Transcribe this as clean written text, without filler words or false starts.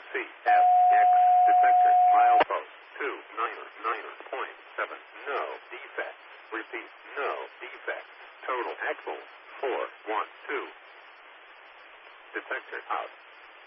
CFX detector. Milepost 299.7. No defect. Repeat, no defect. Total axle 412. Detector out.